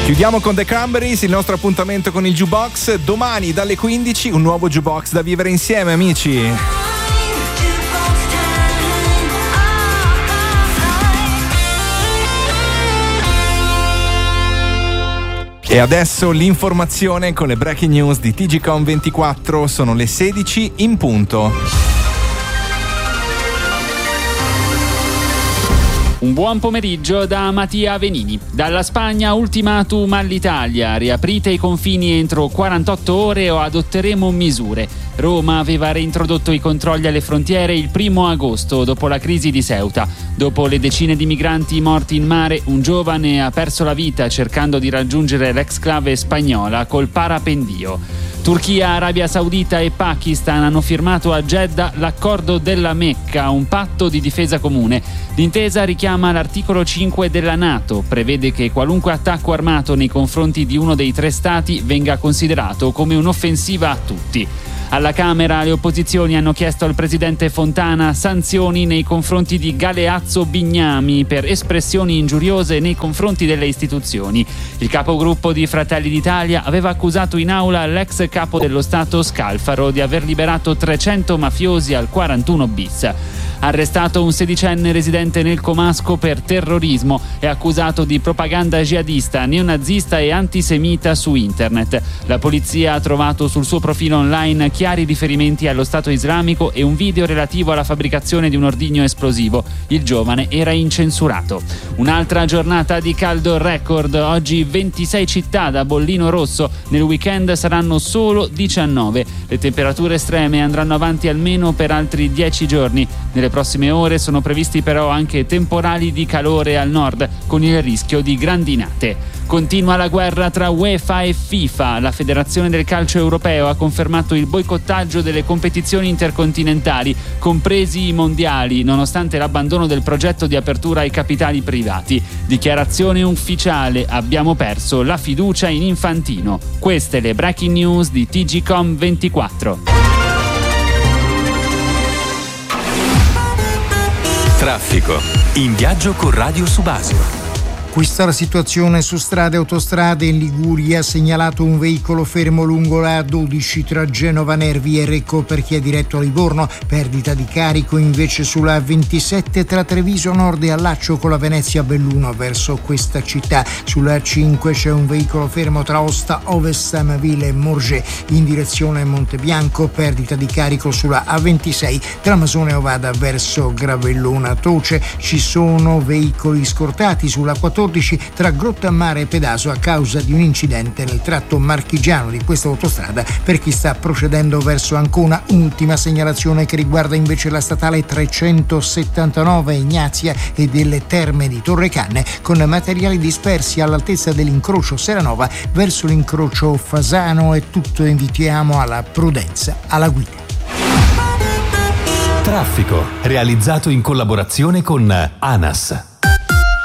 Chiudiamo con The Cranberries, il nostro appuntamento con il Jukebox. Domani dalle 15 un nuovo Jukebox da vivere insieme, amici. E adesso l'informazione con le breaking news di TGcom 24. Sono le 16 in punto. Un buon pomeriggio da Mattia Venini. Dalla Spagna ultimatum all'Italia. Riaprite i confini entro 48 ore o adotteremo misure. Roma aveva reintrodotto i controlli alle frontiere il 1 agosto dopo la crisi di Ceuta. Dopo le decine di migranti morti in mare, un giovane ha perso la vita cercando di raggiungere l'exclave spagnola col parapendio. Turchia, Arabia Saudita e Pakistan hanno firmato a Jeddah l'accordo della Mecca, un patto di difesa comune. L'intesa richiama l'articolo 5 della NATO, prevede che qualunque attacco armato nei confronti di uno dei tre stati venga considerato come un'offensiva a tutti. Alla Camera le opposizioni hanno chiesto al presidente Fontana sanzioni nei confronti di Galeazzo Bignami per espressioni ingiuriose nei confronti delle istituzioni. Il capogruppo di Fratelli d'Italia aveva accusato in aula l'ex capo dello Stato Scalfaro di aver liberato 300 mafiosi al 41 bis. Arrestato un sedicenne residente nel Comasco per terrorismo e accusato di propaganda jihadista, neonazista e antisemita su internet. La polizia ha trovato sul suo profilo online chiari riferimenti allo Stato islamico e un video relativo alla fabbricazione di un ordigno esplosivo. Il giovane era incensurato. Un'altra giornata di caldo record. Oggi 26 città da bollino rosso. Nel weekend saranno solo 19. Le temperature estreme andranno avanti almeno per altri 10 giorni. Nelle prossime ore sono previsti però anche temporali di calore al nord, con il rischio di grandinate. Continua la guerra tra UEFA e FIFA. La Federazione del Calcio Europeo ha confermato il boicottaggio delle competizioni intercontinentali, compresi i mondiali, nonostante l'abbandono del progetto di apertura ai capitali privati. Dichiarazione ufficiale: abbiamo perso la fiducia in Infantino. Queste le breaking news di TGcom 24. Traffico. In viaggio con Radio Subasio. Questa la situazione su strade e autostrade. In Liguria segnalato un veicolo fermo lungo la A12 tra Genova Nervi e Recco per chi è diretto a Livorno, perdita di carico invece sulla A27 tra Treviso Nord e Allaccio con la Venezia Belluno verso questa città. Sulla A5 c'è un veicolo fermo tra Osta Ovest, Samaville e Morges in direzione Montebianco, perdita di carico sulla A26 tra Masone Ovada verso Gravellona Toce. Ci sono veicoli scortati sulla 14 tra Grottammare e Pedaso a causa di un incidente nel tratto marchigiano di questa autostrada per chi sta procedendo verso Ancona. Ultima segnalazione che riguarda invece la statale 379 Ignazia e delle Terme di Torrecanne, con materiali dispersi all'altezza dell'incrocio Seranova verso l'incrocio Fasano. È tutto, invitiamo alla prudenza alla guida. Traffico, realizzato in collaborazione con ANAS.